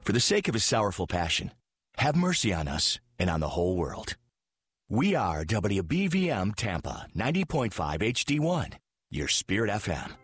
For the sake of his sorrowful passion, have mercy on us and on the whole world. We are WBVM Tampa 90.5 HD1, your Spirit FM.